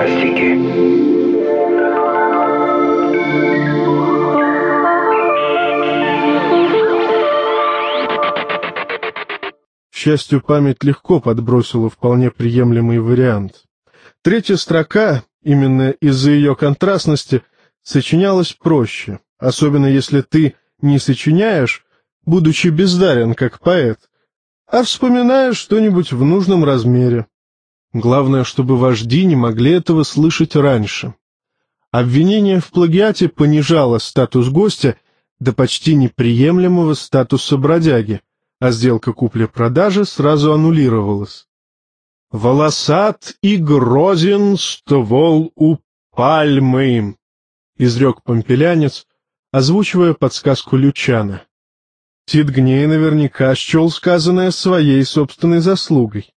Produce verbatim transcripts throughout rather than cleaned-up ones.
фантастики. К счастью, память легко подбросила вполне приемлемый вариант. Третья строка, именно из-за ее контрастности, сочинялась проще, особенно если ты не сочиняешь, будучи бездарен как поэт, а вспоминаешь что-нибудь в нужном размере. Главное, чтобы вожди не могли этого слышать раньше. Обвинение в плагиате понижало статус гостя до почти неприемлемого статуса бродяги, а сделка купли-продажи сразу аннулировалась. «Волосат и грозен ствол у пальмы», — изрек помпелянец, озвучивая подсказку Лючана. Тит Гней наверняка счел сказанное своей собственной заслугой.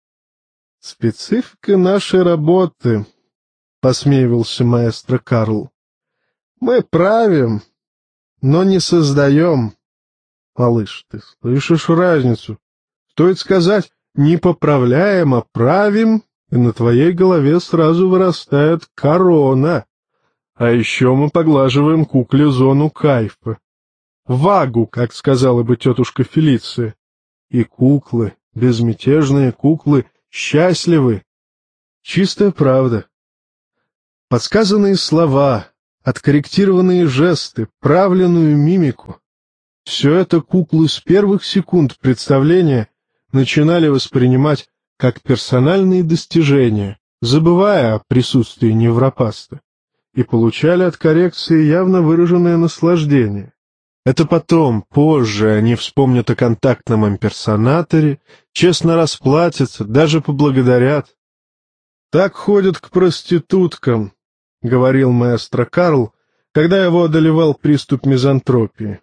«Специфика нашей работы», — посмеивался маэстро Карл. «Мы правим, но не создаем». Малыш, ты слышишь разницу? Стоит сказать «не поправляем, а правим», и на твоей голове сразу вырастает корона. А еще мы поглаживаем кукле зону кайфа. Вагу, как сказала бы тетушка Фелиция. И куклы, безмятежные куклы, счастливы. Чистая правда. Подсказанные слова, откорректированные жесты, правленную мимику. Все это куклы с первых секунд представления начинали воспринимать как персональные достижения, забывая о присутствии невропаста, и получали от коррекции явно выраженное наслаждение. Это потом, позже, они вспомнят о контактном имперсонаторе, честно расплатятся, даже поблагодарят. «Так ходят к проституткам», — говорил маэстро Карл, когда его одолевал приступ мизантропии.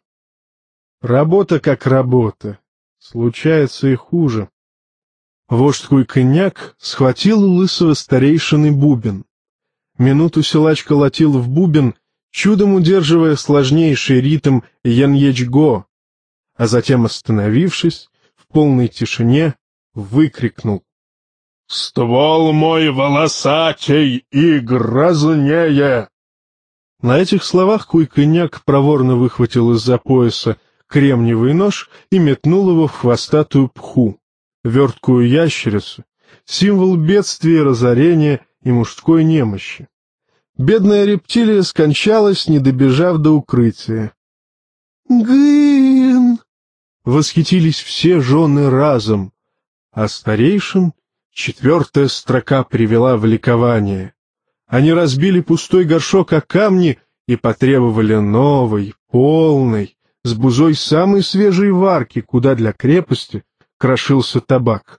Работа как работа. Случается и хуже. Вождь Куйконяк схватил у лысого старейшины бубен. Минуту силач колотил в бубен, чудом удерживая сложнейший ритм Яньечго, а затем, остановившись, в полной тишине выкрикнул: «Ствол мой волосатей и грознее!» На этих словах Куйконяк проворно выхватил из-за пояса кремниевый нож и метнул его в хвостатую пху, верткую ящерицу, символ бедствия, разорения и мужской немощи. Бедная рептилия скончалась, не добежав до укрытия. «Гын!» — восхитились все жены разом, а старейшин четвертая строка привела в ликование. Они разбили пустой горшок о камни и потребовали новой, полной, с бузой самой свежей варки, куда для крепости крошился табак.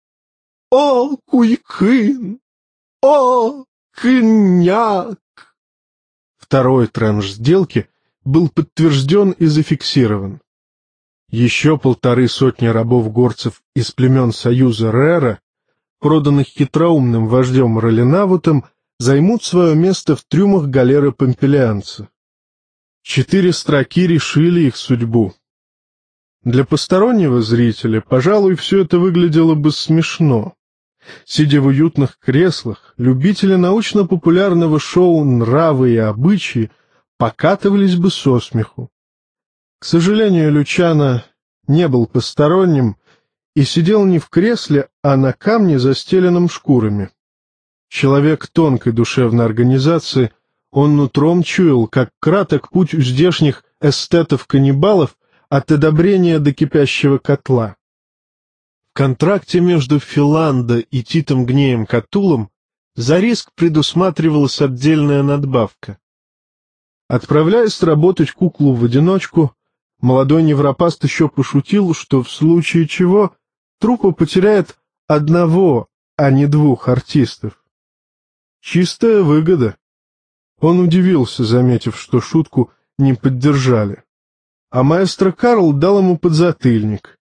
«О, Куйкын! О, Кыняк!» Второй транш сделки был подтвержден и зафиксирован. Еще полторы сотни рабов-горцев из племен Союза Рера, проданных хитроумным вождем Ролинавутом, займут свое место в трюмах галеры помпелианца. Четыре строки решили их судьбу. Для постороннего зрителя, пожалуй, все это выглядело бы смешно. Сидя в уютных креслах, любители научно-популярного шоу «Нравы и обычаи» покатывались бы со смеху. К сожалению, Лючано не был посторонним и сидел не в кресле, а на камне, застеленном шкурами. Человек тонкой душевной организации, он нутром чуял, как краток путь у здешних эстетов-каннибалов от одобрения до кипящего котла. В контракте между Филандо и Титом Гнеем Катулом за риск предусматривалась отдельная надбавка. Отправляясь работать куклу в одиночку, молодой невропаст еще пошутил, что в случае чего труппа потеряет одного, а не двух артистов. Чистая выгода. Он удивился, заметив, что шутку не поддержали. А маэстро Карл дал ему подзатыльник.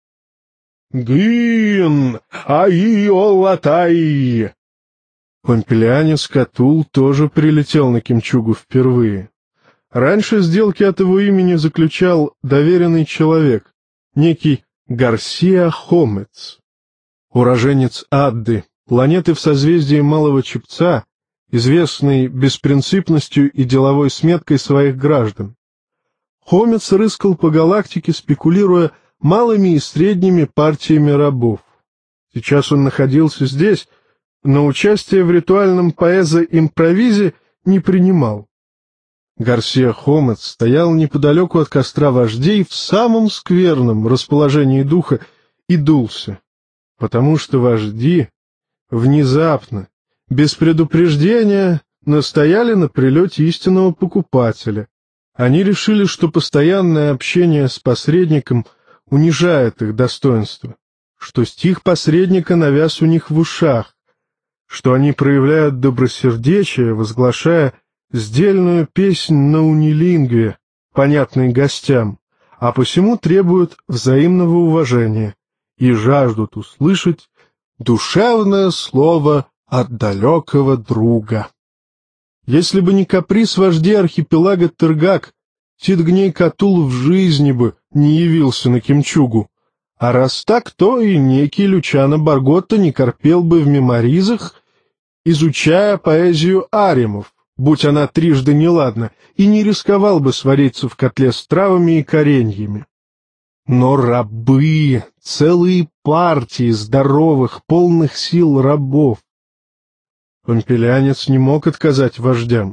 «Гын! Ай-о-латай!» Помпелианец Катул тоже прилетел на Кимчугу впервые. Раньше сделки от его имени заключал доверенный человек, некий Гарсия Хомец, уроженец Адды, планеты в созвездии Малого Чепца, известный беспринципностью и деловой сметкой своих граждан. Хомец рыскал по галактике, спекулируя малыми и средними партиями рабов. Сейчас он находился здесь, но участие в ритуальном поэзо-импровизе не принимал. Гарсия Хомец стоял неподалеку от костра вождей в самом скверном расположении духа и дулся, потому что вожди внезапно, без предупреждения, настояли на прилете истинного покупателя. Они решили, что постоянное общение с посредником унижает их достоинство, что стих посредника навяз у них в ушах, что они проявляют добросердечие, возглашая сдельную песнь на унилингве, понятной гостям, а посему требуют взаимного уважения и жаждут услышать душевное слово от далекого друга. Если бы не каприз вождей архипелага Тыргак, Титгней-Катул в жизни бы не явился на Кимчугу, а раз так, то и некий Лючано Барготто не корпел бы в меморизах, изучая поэзию аримов, будь она трижды неладна, и не рисковал бы свариться в котле с травами и кореньями. Но рабы, целые партии здоровых, полных сил рабов. Помпелианец не мог отказать вождям.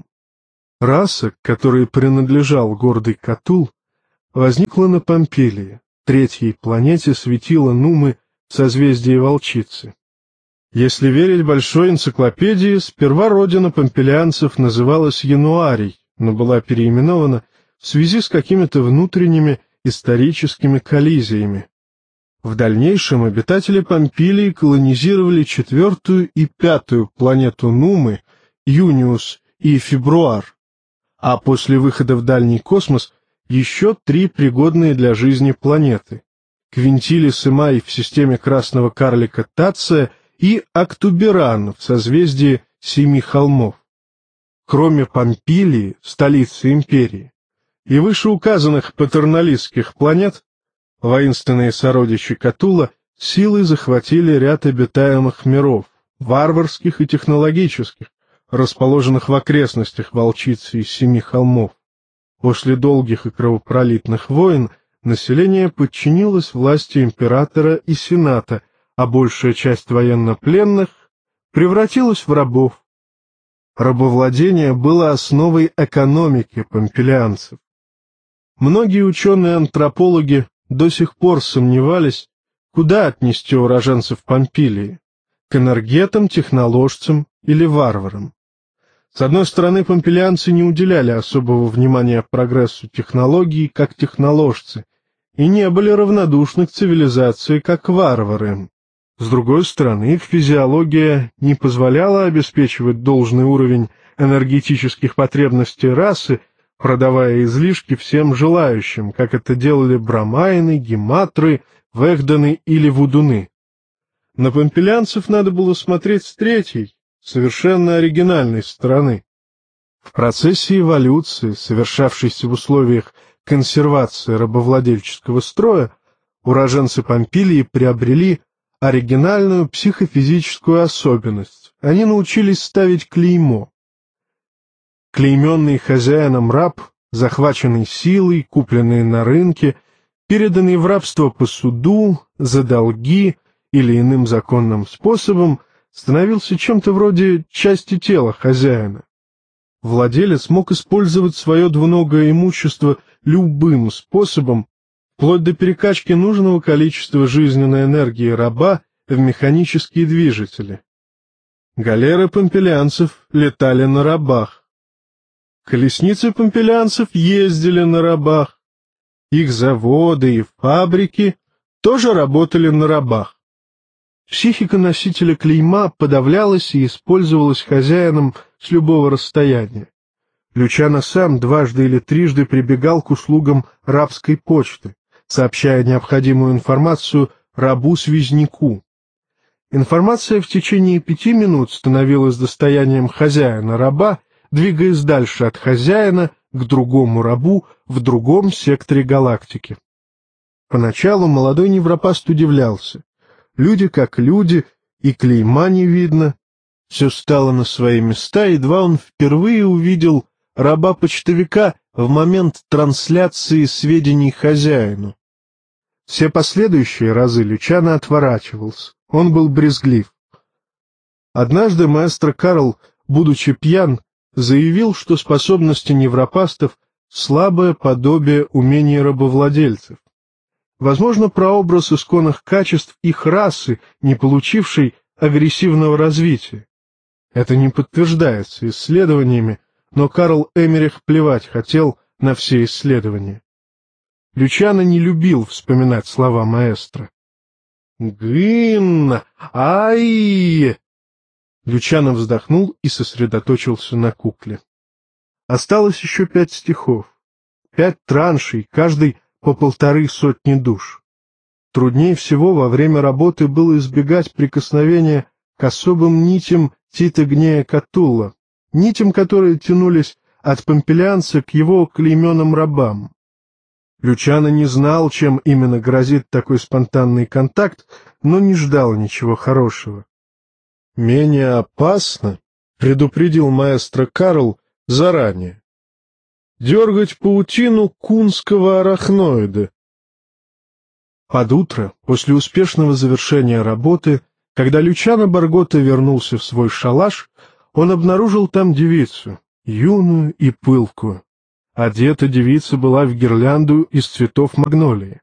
Раса, которой принадлежал гордый Катул, возникла на Помпилии, третьей планете светила Нумы в созвездии Волчицы. Если верить большой энциклопедии, сперва родина помпелианцев называлась Януарий, но была переименована в связи с какими-то внутренними историческими коллизиями. В дальнейшем обитатели Помпилии колонизировали четвертую и пятую планету Нумы, Юниус и Фебруар, а после выхода в дальний космос еще три пригодные для жизни планеты — Квинтилис и Май в системе красного карлика Тация и Актуберан в созвездии Семи холмов. Кроме Помпилии, столицы империи, и вышеуказанных патерналистских планет, воинственные сородичи Катула силой захватили ряд обитаемых миров, варварских и технологических, расположенных в окрестностях Волчицы и Семи холмов. После долгих и кровопролитных войн население подчинилось власти императора и сената, а большая часть военнопленных превратилась в рабов. Рабовладение было основой экономики помпилианцев. Многие ученые-антропологи до сих пор сомневались, куда отнести уроженцев Помпилии — к энергетам, техноложцам или варварам. С одной стороны, помпилианцы не уделяли особого внимания прогрессу технологий, как техноложцы, и не были равнодушны к цивилизации, как варвары. С другой стороны, их физиология не позволяла обеспечивать должный уровень энергетических потребностей расы, продавая излишки всем желающим, как это делали брамайны, гематры, вэгданы или вудуны. На помпилианцев надо было смотреть с третьей, совершенно оригинальной стороны. В процессе эволюции, совершавшейся в условиях консервации рабовладельческого строя, уроженцы Помпилии приобрели оригинальную психофизическую особенность. Они научились ставить клеймо. Клейменный хозяином раб, захваченный силой, купленный на рынке, переданный в рабство по суду, за долги или иным законным способом, становился чем-то вроде части тела хозяина. Владелец мог использовать свое двуногое имущество любым способом, вплоть до перекачки нужного количества жизненной энергии раба в механические движители. Галеры помпилианцев летали на рабах. Колесницы помпилианцев ездили на рабах. Их заводы и фабрики тоже работали на рабах. Психика носителя клейма подавлялась и использовалась хозяином с любого расстояния. Лючано сам дважды или трижды прибегал к услугам рабской почты, сообщая необходимую информацию рабу-связняку. Информация в течение пяти минут становилась достоянием хозяина раба, двигаясь дальше от хозяина к другому рабу в другом секторе галактики. Поначалу молодой невропаст удивлялся. Люди как люди, и клейма не видно. Все стало на свои места, едва он впервые увидел раба-почтовика в момент трансляции сведений хозяину. Все последующие разы Лючано отворачивался, он был брезглив. Однажды маэстро Карл, будучи пьян, заявил, что способности невропастов — слабое подобие умений рабовладельцев. Возможно, прообраз исконных качеств их расы, не получившей агрессивного развития. Это не подтверждается исследованиями, но Карл Эмерих плевать хотел на все исследования. Лючано не любил вспоминать слова маэстро. «Гын! Ай!» Лючано вздохнул и сосредоточился на кукле. Осталось еще пять стихов, пять траншей, каждый по полторы сотни душ. Труднее всего во время работы было избегать прикосновения к особым нитям Тита Гнея Катулла, нитям, которые тянулись от помпелианца к его клейменным рабам. Лючано не знал, чем именно грозит такой спонтанный контакт, но не ждал ничего хорошего. «Менее опасно», — предупредил маэстро Карл заранее, — «дергать паутину кунского арахноида». Под утро, после успешного завершения работы, когда Лючано Барготта вернулся в свой шалаш, он обнаружил там девицу, юную и пылкую. Одета девица была в гирлянду из цветов магнолии.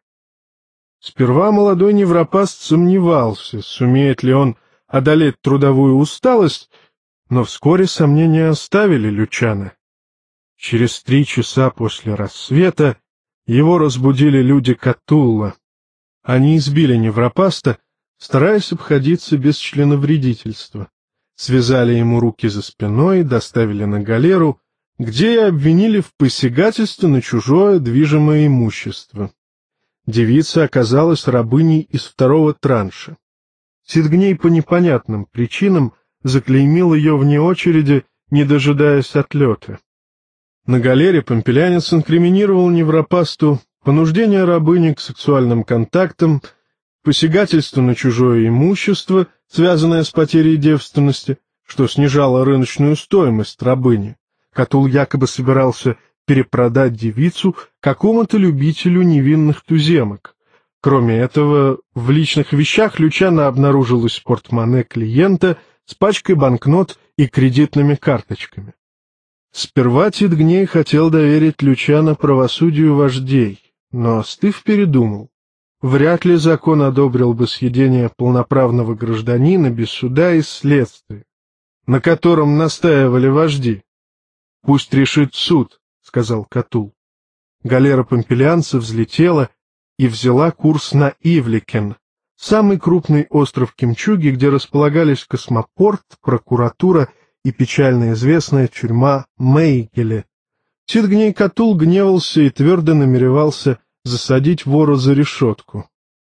Сперва молодой невропаст сомневался, сумеет ли он одолеть трудовую усталость, но вскоре сомнения оставили Лючано. Через три часа после рассвета его разбудили люди Катулла. Они избили невропаста, стараясь обходиться без членовредительства. Связали ему руки за спиной, доставили на галеру, где и обвинили в посягательстве на чужое движимое имущество. Девица оказалась рабыней из второго транша. Сидгней по непонятным причинам заклеймил ее вне очереди, не дожидаясь отлета. На галере помпелянец инкриминировал невропасту понуждение рабыни к сексуальным контактам, посягательство на чужое имущество, связанное с потерей девственности, что снижало рыночную стоимость рабыни. Катул якобы собирался перепродать девицу какому-то любителю невинных туземок. Кроме этого, в личных вещах Лючано обнаружилось портмоне клиента с пачкой банкнот и кредитными карточками. Сперва Титгней хотел доверить Лючано правосудию вождей, но, остыв, передумал. Вряд ли закон одобрил бы съедение полноправного гражданина без суда и следствия, на котором настаивали вожди. «Пусть решит суд», — сказал Катул. Галера помпелианца взлетела и взяла курс на Ивликен, самый крупный остров Кимчуги, где располагались космопорт, прокуратура и печально известная тюрьма Мейгеле. Титгней Катул гневался и твердо намеревался засадить вора за решетку.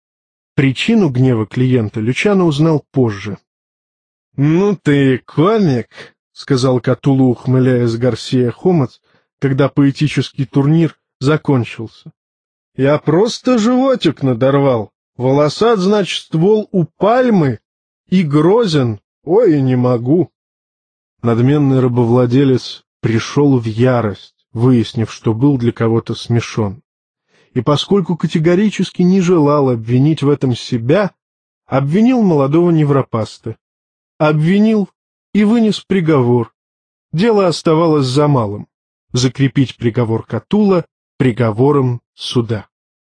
Причину гнева клиента Лючано узнал позже. — Ну ты комик, — сказал Катулу, ухмыляясь Гарсия Хомец, когда поэтический турнир закончился. — Я просто животик надорвал. Волосат, значит, ствол у пальмы и грозен. Ой, не могу. Надменный рабовладелец пришел в ярость, выяснив, что был для кого-то смешон. И поскольку категорически не желал обвинить в этом себя, обвинил молодого невропаста. Обвинил и вынес приговор. Дело оставалось за малым — закрепить приговор Катула приговором суда.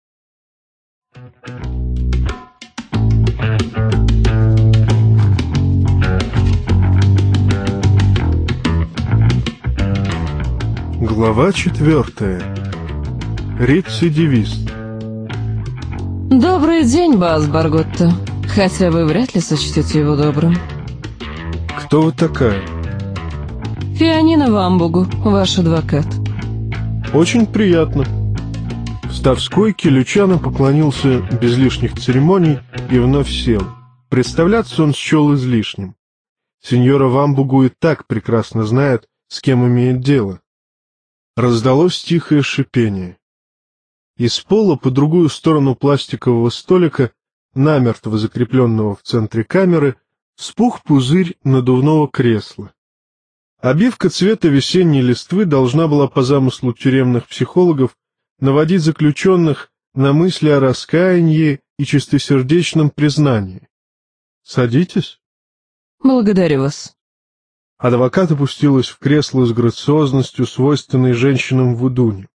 Глава четвертая. Рецидивист. Добрый день, Баас Барготта. Хотя вы вряд ли сочтете его добрым. Кто вы такая? Фианина Вамбугу, ваш адвокат. Очень приятно. Встав с койки, Лючано поклонился без лишних церемоний и вновь сел. Представляться он счел излишним. Сеньора Вамбугу и так прекрасно знает, с кем имеет дело. Раздалось тихое шипение. Из пола по другую сторону пластикового столика, намертво закрепленного в центре камеры, Спух пузырь надувного кресла. Обивка цвета весенней листвы должна была по замыслу тюремных психологов наводить заключенных на мысли о раскаянии и чистосердечном признании. «Садитесь». Благодарю вас. Адвокат опустилась в кресло с грациозностью, свойственной женщинам в Удуне.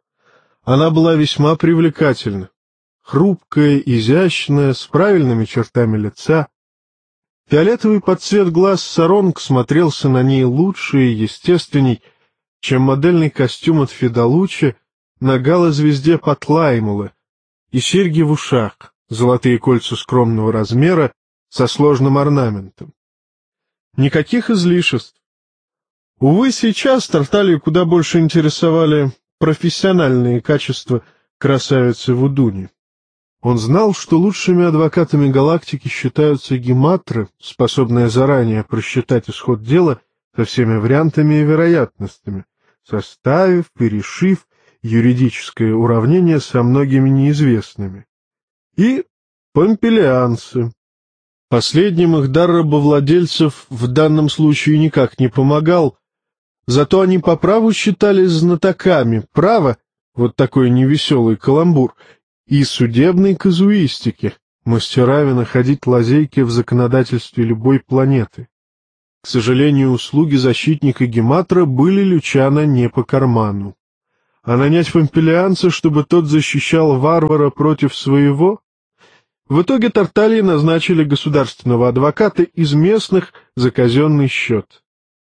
Она была весьма привлекательна, хрупкая, изящная, с правильными чертами лица. Фиолетовый подцвет глаз Саронг смотрелся на ней лучше и естественней, чем модельный костюм от Федалуччи на гала-звезде Патлаймула и серьги в ушах, золотые кольца скромного размера со сложным орнаментом. Никаких излишеств. Увы, сейчас Тарталью куда больше интересовали профессиональные качества красавицы в Удуне. Он знал, что лучшими адвокатами галактики считаются гематры, способные заранее просчитать исход дела со всеми вариантами и вероятностями, составив и решив юридическое уравнение со многими неизвестными. И помпилианцы. Последним их дар рабовладельцев в данном случае никак не помогал, зато они по праву считались знатоками права, вот такой невеселый каламбур, и судебной казуистики, мастерами находить лазейки в законодательстве любой планеты. К сожалению, услуги защитника Гематра были Лючано не по карману. А нанять помпилианца, чтобы тот защищал варвара против своего? В итоге Тартальи назначили государственного адвоката из местных за казенный счет.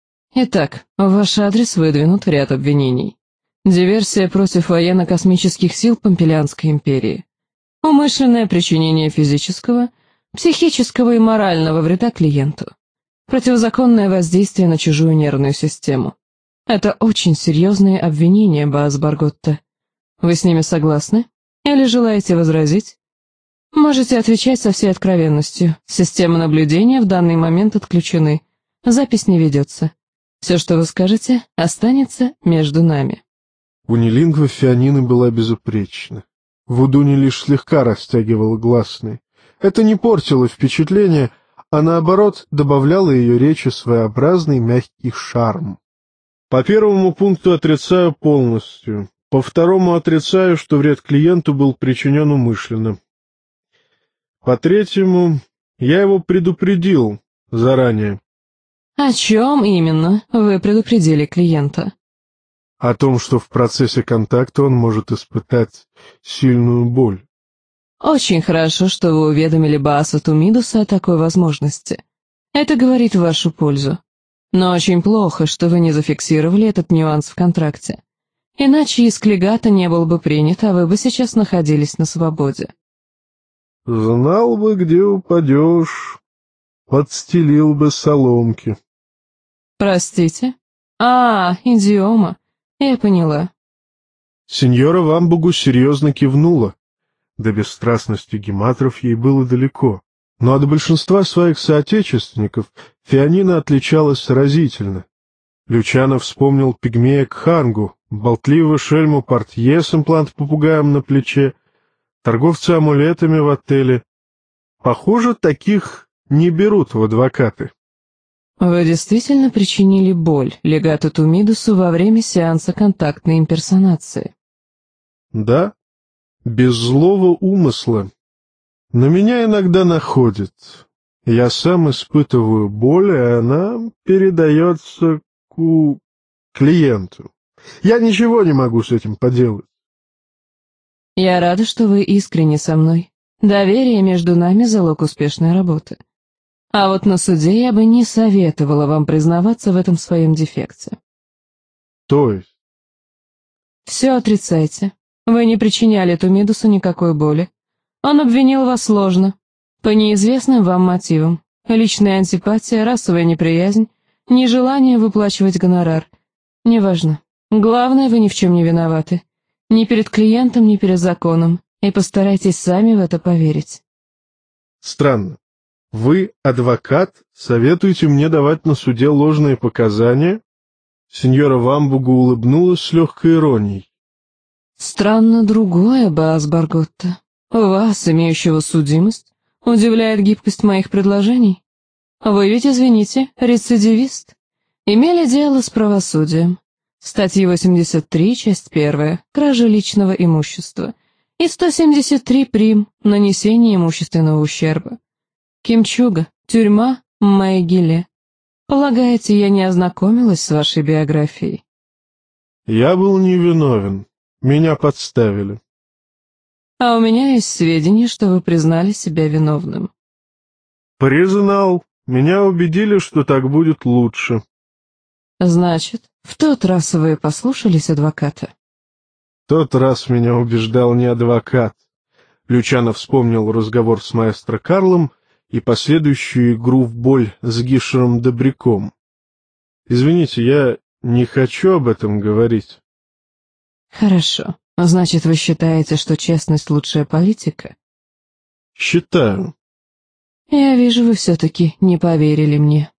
Итак, в ваш адрес выдвинут ряд обвинений. Диверсия против военно-космических сил Помпилианской империи. Умышленное причинение физического, психического и морального вреда клиенту. Противозаконное воздействие на чужую нервную систему. Это очень серьезные обвинения, Баас Барготта. Вы с ними согласны? Или желаете возразить? Можете отвечать со всей откровенностью. Системы наблюдения в данный момент отключены. Запись не ведется. Все, что вы скажете, останется между нами. Унилингва Фианины была безупречна. В Удуне лишь слегка растягивала гласные. Это не портило впечатление, а наоборот добавляло ее речи своеобразный мягкий шарм. По первому пункту отрицаю полностью. По второму отрицаю, что вред клиенту был причинен умышленно. По третьему, я его предупредил заранее. О чем именно вы предупредили клиента? О том, что в процессе контакта он может испытать сильную боль. Очень хорошо, что вы уведомили Бааса Тумидуса о такой возможности. Это говорит в вашу пользу. Но очень плохо, что вы не зафиксировали этот нюанс в контракте. Иначе иск легата не был бы принят, а вы бы сейчас находились на свободе. Знал бы, где упадешь, подстелил бы соломки. Простите? А, идиома. Я поняла. Сеньора Вамбугу серьезно кивнула. До бесстрастности гематров ей было далеко, но от большинства своих соотечественников Фианина отличалась разительно. Лючано вспомнил пигмея Кхангу, болтливого шельму портье с имплант-попугаем на плече, торговца амулетами в отеле. Похоже, таких не берут в адвокаты. Вы действительно причинили боль легату Тумидусу во время сеанса контактной имперсонации? Да, без злого умысла. Но меня иногда находит. Я сам испытываю боль, и она передается к клиенту. Я ничего не могу с этим поделать. Я рада, что вы искренне со мной. Доверие между нами — залог успешной работы. А вот на суде я бы не советовала вам признаваться в этом своем дефекте. То есть? Все отрицайте. Вы не причиняли Тумидусу никакой боли. Он обвинил вас ложно, по неизвестным вам мотивам. Личная антипатия, расовая неприязнь, нежелание выплачивать гонорар. Неважно. Главное, вы ни в чем не виноваты. Ни перед клиентом, ни перед законом. И постарайтесь сами в это поверить. Странно. Вы, адвокат, советуете мне давать на суде ложные показания? Сеньора Вамбугу улыбнулась с легкой иронией. Странно другое, Баас Барготта. Вас, имеющего судимость, удивляет гибкость моих предложений? Вы ведь, извините, рецидивист. Имели дело с правосудием. Статьи восемьдесят три, часть первая, кража личного имущества, и сто семьдесят три прим, нанесение имущественного ущерба. Кимчуга, тюрьма, Майгиле. Полагаете, я не ознакомилась с вашей биографией? Я был невиновен. Меня подставили. А у меня есть сведения, что вы признали себя виновным. Признал. Меня убедили, что так будет лучше. Значит, в тот раз вы послушались адвоката? В тот раз меня убеждал не адвокат. Лючано вспомнил разговор с маэстро Карлом и последующую игру в боль с Гишером Добряком. Извините, я не хочу об этом говорить. Хорошо. Значит, вы считаете, что честность — лучшая политика? Считаю. Я вижу, вы все-таки не поверили мне.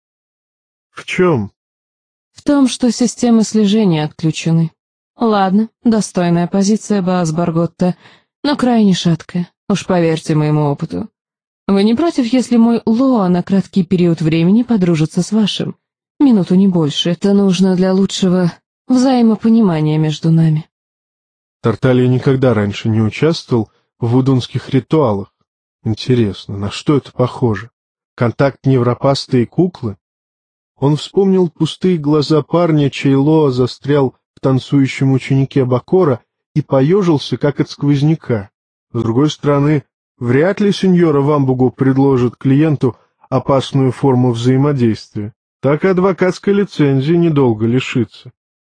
В чем? В том, что системы слежения отключены. Ладно, достойная позиция, Баас Барготта, но крайне шаткая, уж поверьте моему опыту. Вы не против, если мой Лоа на краткий период времени подружится с вашим? Минуту не больше, это нужно для лучшего взаимопонимания между нами. Тарталья никогда раньше не участвовал в вудунских ритуалах. Интересно, на что это похоже? Контакт невропастой куклы? Он вспомнил пустые глаза парня, чей Лоа застрял в танцующем ученике Бакора, и поежился, как от сквозняка. С другой стороны, вряд ли сеньора Вамбугу предложит клиенту опасную форму взаимодействия. Так и адвокатской лицензии недолго лишится.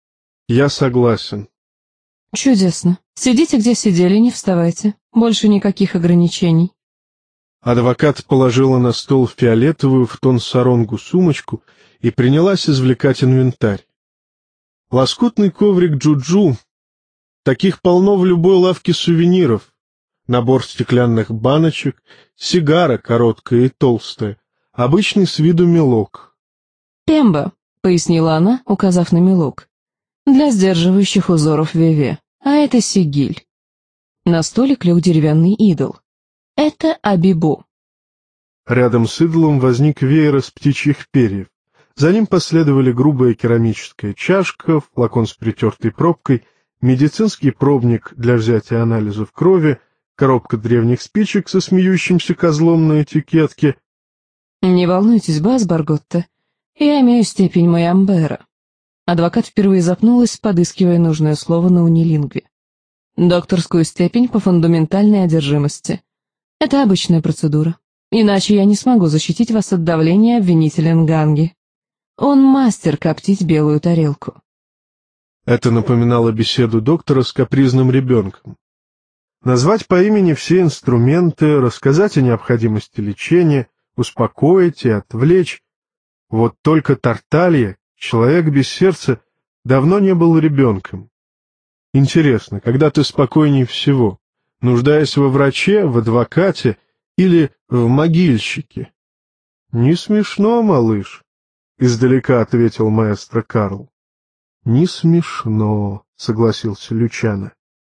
Я согласен. Чудесно. Сидите, где сидели, не вставайте. Больше никаких ограничений. Адвокат положила на стол фиолетовую в тон саронгу сумочку и принялась извлекать инвентарь. Лоскутный коврик Джуджу. Таких полно в любой лавке сувениров. Набор стеклянных баночек, сигара короткая и толстая, обычный с виду мелок. «Пемба», — пояснила она, указав на мелок, — «для сдерживающих узоров веве, а это сигиль». На столик лег деревянный идол. Это Абибо. Рядом с идолом возник веер из птичьих перьев. За ним последовали грубая керамическая чашка, флакон с притертой пробкой, медицинский пробник для взятия анализов крови, коробка древних спичек со смеющимся козлом на этикетке. Не волнуйтесь, Баас Барготта, я имею степень Майамбера. Адвокат впервые запнулась, подыскивая нужное слово на унилингве. Докторскую степень по фундаментальной одержимости. Это обычная процедура. Иначе я не смогу защитить вас от давления обвинителя Нганги. Он мастер коптить белую тарелку. Это напоминало беседу доктора с капризным ребенком. Назвать по имени все инструменты, рассказать о необходимости лечения, успокоить и отвлечь. Вот только Тарталья, человек без сердца, давно не был ребенком. Интересно, когда ты спокойней всего, нуждаясь во враче, в адвокате или в могильщике? — Не смешно, малыш, — издалека ответил маэстро Карл. — Не смешно, — согласился Лючано.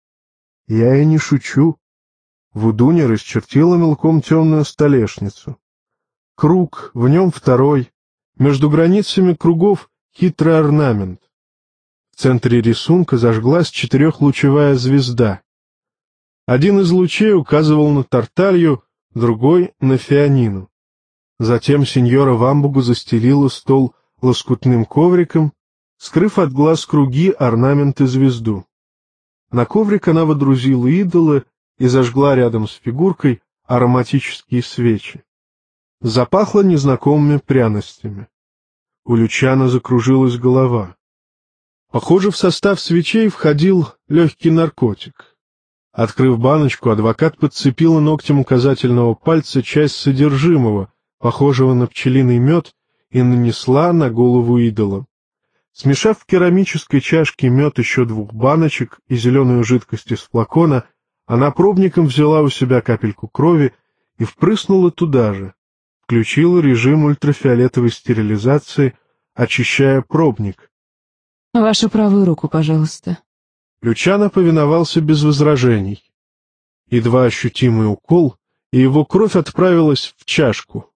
— Я и не шучу. Вудуня расчертила мелком темную столешницу. Круг, в нем второй, между границами кругов хитрый орнамент. В центре рисунка зажглась четырехлучевая звезда. Один из лучей указывал на Тарталью, другой — на Фианину. Затем сеньора Вамбугу застелила стол лоскутным ковриком, скрыв от глаз круги, орнамент и звезду. На коврик она водрузила идола и зажгла рядом с фигуркой ароматические свечи. Запахло незнакомыми пряностями. У Лючано закружилась голова. Похоже, в состав свечей входил легкий наркотик. Открыв баночку, адвокат подцепила ногтем указательного пальца часть содержимого, похожего на пчелиный мед, и нанесла на голову идола. Смешав в керамической чашке мед еще двух баночек и зеленую жидкость из флакона, она пробником взяла у себя капельку крови и впрыснула туда же. Включила режим ультрафиолетовой стерилизации, очищая пробник. Вашу правую руку, пожалуйста. Лючано повиновался без возражений. Едва ощутимый укол, и его кровь отправилась в чашку.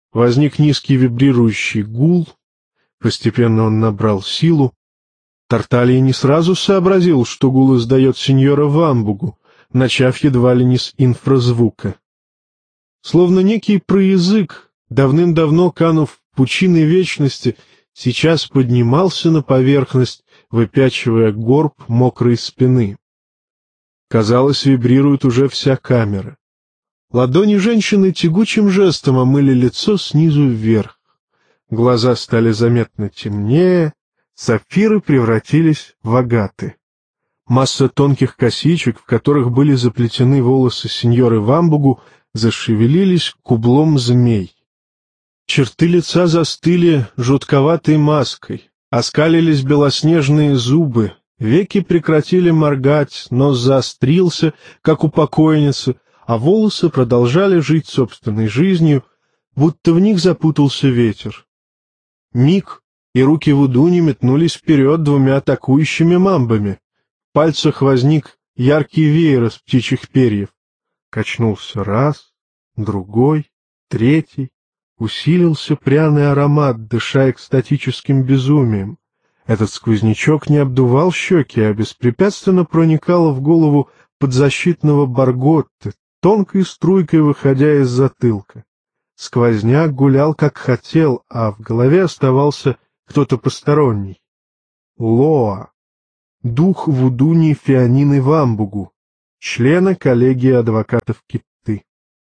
Возник низкий вибрирующий гул, постепенно он набрал силу. Тарталья не сразу сообразил, что гул издает сеньора Вамбугу, начав едва ли не с инфразвука. Словно некий проязык, давным-давно канув в пучины вечности, сейчас поднимался на поверхность, выпячивая горб мокрой спины. Казалось, вибрирует уже вся камера. Ладони женщины тягучим жестом омыли лицо снизу вверх. Глаза стали заметно темнее, сапфиры превратились в агаты. Масса тонких косичек, в которых были заплетены волосы сеньоры Вамбугу, зашевелились кублом змей. Черты лица застыли жутковатой маской, оскалились белоснежные зубы, веки прекратили моргать, нос заострился, как у покойницы, а волосы продолжали жить собственной жизнью, будто в них запутался ветер. Миг, и руки Вудуни метнулись вперед двумя атакующими мамбами. В пальцах возник яркий веер из птичьих перьев. Качнулся раз, другой, третий. Усилился пряный аромат, дыша экстатическим безумием. Этот сквознячок не обдувал щеки, а беспрепятственно проникал в голову подзащитного Барготты, тонкой струйкой выходя из затылка. Сквозняк гулял как хотел, а в голове оставался кто-то посторонний. Лоа. Дух Вудуни Феонины Вамбугу, члена коллегии адвокатов Китты.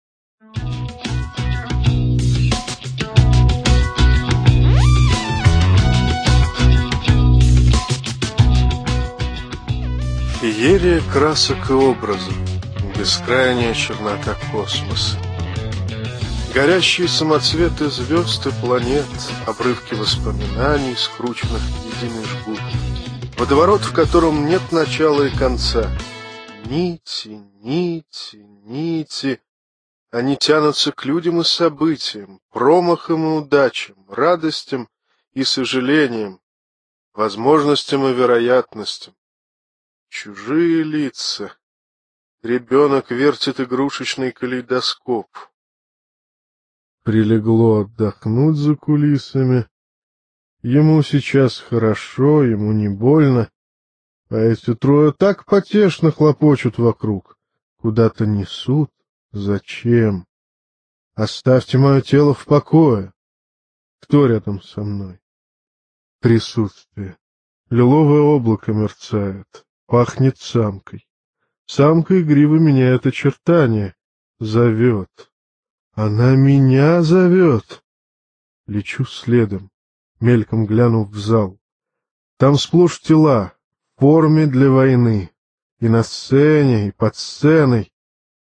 Феерия красок и образов, бескрайняя чернота космоса. Горящие самоцветы звезд и планет, обрывки воспоминаний, скрученных в единый жгут. Водоворот, в котором нет начала и конца. Нити, нити, нити. Они тянутся к людям и событиям, промахам и удачам, радостям и сожалениям, возможностям и вероятностям. Чужие лица. Ребенок вертит игрушечный калейдоскоп. Прилегло отдохнуть за кулисами. Ему сейчас хорошо, ему не больно, а эти трое так потешно хлопочут вокруг, куда-то несут. Зачем? Оставьте мое тело в покое. Кто рядом со мной? Присутствие. Лиловое облако мерцает, пахнет самкой. Самка игриво меняет очертания, зовет. Она меня зовет. Лечу следом, мельком глянув в зал. Там сплошь тела, в форме для войны, и на сцене, и под сценой.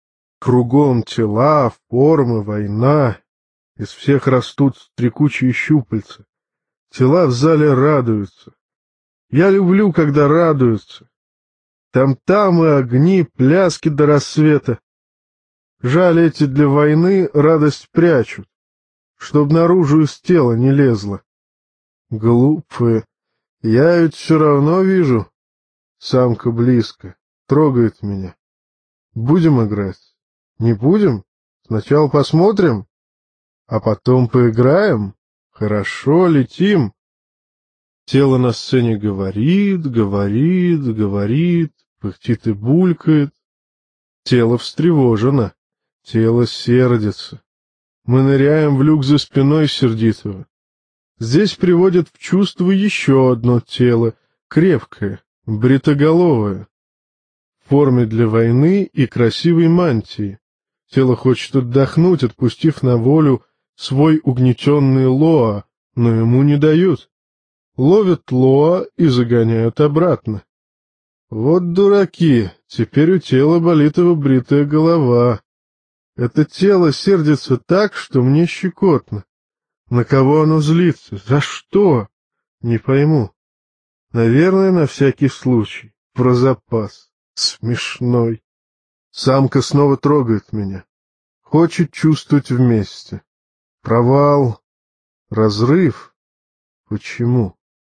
Кругом тела, формы, война. Из всех растут стрекучие щупальца. Тела в зале радуются. Я люблю, когда радуются. Там-там и огни, пляски до рассвета. Жаль, эти для войны радость прячут, чтоб наружу из тела не лезла. Глупые. Я ведь все равно вижу. Самка близко, трогает меня. Будем играть? Не будем? Сначала посмотрим, а потом поиграем? Хорошо, летим. Тело на сцене говорит, говорит, говорит, пыхтит и булькает. Тело встревожено. Тело сердится. Мы ныряем в люк за спиной сердитого. Здесь приводят в чувство еще одно тело, крепкое, бритоголовое, в форме для войны и красивой мантии. Тело хочет отдохнуть, отпустив на волю свой угнетенный Лоа, но ему не дают. Ловят Лоа и загоняют обратно. Вот дураки, теперь у тела болит его бритая голова. Это тело сердится так, что мне щекотно. На кого оно злится? За что? Не пойму. Наверное, на всякий случай. Про запас. Смешной. Самка снова трогает меня. Хочет чувствовать вместе. Провал. Разрыв. Почему?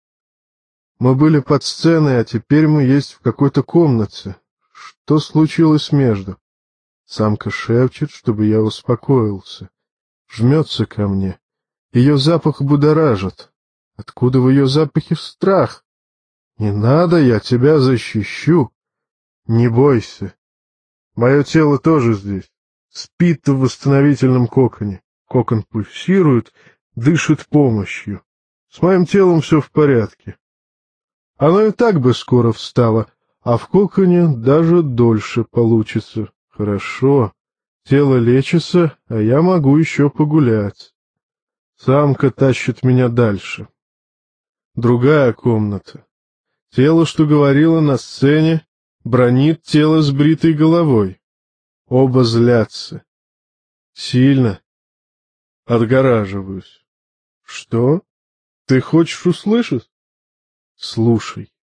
Мы были под сценой, а теперь мы есть в какой-то комнате. Что случилось между? Самка шепчет, чтобы я успокоился. жмется ко мне. Ее запах будоражит. Откуда в ее запахе страх? Не надо, я тебя защищу. Не бойся. Мое тело тоже здесь. Спит в восстановительном коконе. Кокон пульсирует, дышит помощью. С моим телом все в порядке. Оно и так бы скоро встало, а в коконе даже дольше получится. Хорошо. Тело лечится, а я могу еще погулять. Самка тащит меня дальше. Другая комната. Тело, что говорило на сцене, бранит тело с бритой головой. Оба злятся. Сильно. Отгораживаюсь. Что? Ты хочешь услышать? Слушай.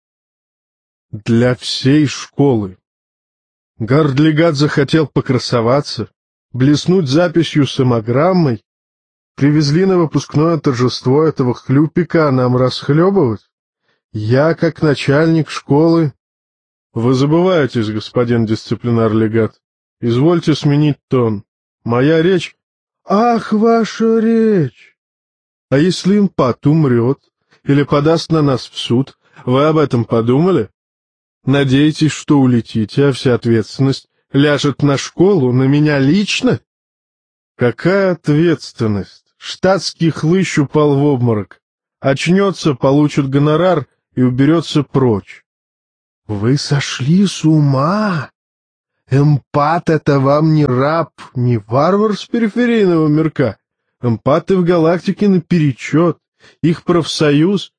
Для всей школы. Гардлигат захотел покрасоваться, блеснуть записью самограммой. Привезли на выпускное торжество этого хлюпика, а нам расхлебывать? Я, как начальник школы... Вы забываетесь, господин дисциплинар-легат. Извольте сменить тон. Моя речь... Ах, ваша речь! А если импат умрет или подаст на нас в суд, вы об этом подумали? Надеетесь, что улетите, а вся ответственность ляжет на школу, на меня лично? Какая ответственность? Штатский хлыщ упал в обморок. Очнется, получит гонорар и уберется прочь. Вы сошли с ума? Эмпат — это вам не раб, не варвар с периферийного мирка. Эмпаты в галактике наперечет. Их профсоюз...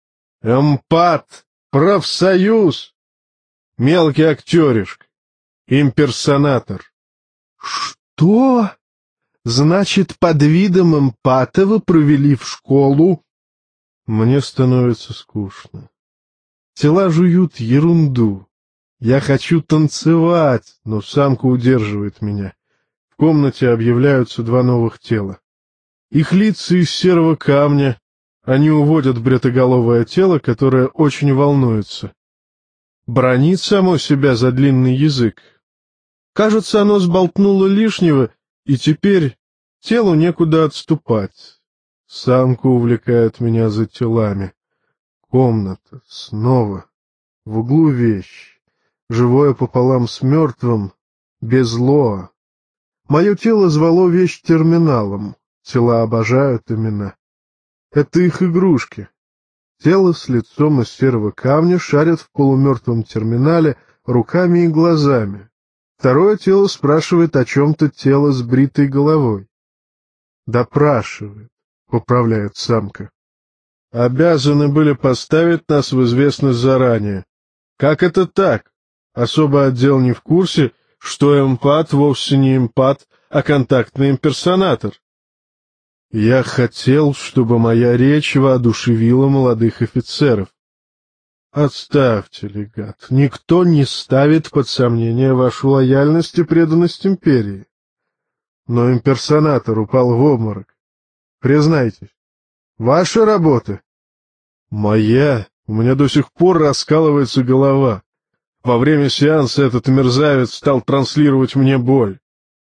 Эмпат! Профсоюз! Мелкий актеришка. Имперсонатор. Что? Значит, под видом эмпата вы провели в школу? Мне становится скучно. Тела жуют ерунду. Я хочу танцевать, но самка удерживает меня. В комнате объявляются два новых тела. Их лица из серого камня. Они уводят бритоголовое тело, которое очень волнуется. Бранит само себя за длинный язык. Кажется, оно сболтнуло лишнего, и теперь телу некуда отступать. Самка увлекает меня за телами. Комната. Снова. В углу вещь. Живое пополам с мертвым. Без лоа. Мое тело звало вещь терминалом. Тела обожают имена. Это их игрушки. Тело с лицом из серого камня шарит в полумертвом терминале руками и глазами. Второе тело спрашивает о чем-то тело с бритой головой. Допрашивает, поправляет самка. Обязаны были поставить нас в известность заранее. Как это так? Особый отдел не в курсе, что эмпат вовсе не эмпат, а контактный имперсонатор. Я хотел, чтобы моя речь воодушевила молодых офицеров. Отставьте, легат. Никто не ставит под сомнение вашу лояльность и преданность империи. Но имперсонатор упал в обморок. Признайтесь, ваша работа? Моя. У меня до сих пор раскалывается голова. Во время сеанса этот мерзавец стал транслировать мне боль.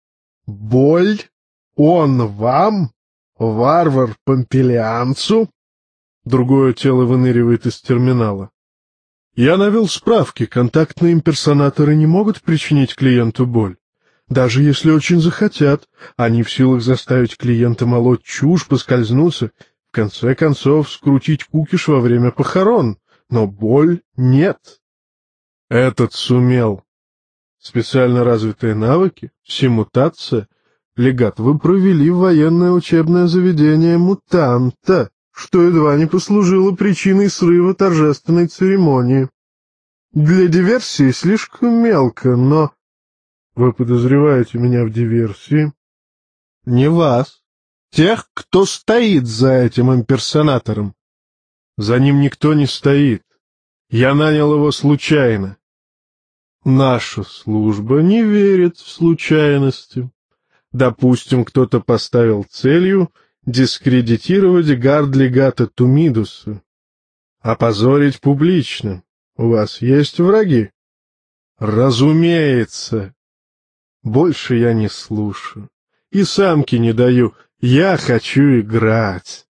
Боль? Он вам? Варвар Помпилианцу? Другое тело выныривает из терминала. Я навел справки, контактные имперсонаторы не могут причинить клиенту боль. Даже если очень захотят, они в силах заставить клиента молоть чушь, поскользнуться, в конце концов скрутить кукиш во время похорон, но боль нет. Этот сумел. Специально развитые навыки, симутация. Легат, вы провели в военное учебное заведение мутанта, что едва не послужило причиной срыва торжественной церемонии. Для диверсии слишком мелко, но... Вы подозреваете меня в диверсии? Не вас. Тех, кто стоит за этим имперсонатором. За ним никто не стоит. Я нанял его случайно. Наша служба не верит в случайности. Допустим, кто-то поставил целью дискредитировать Гардлигата Тумидуса. Опозорить публично. У вас есть враги? Разумеется. Больше я не слушаю. И самки не даю. Я хочу играть.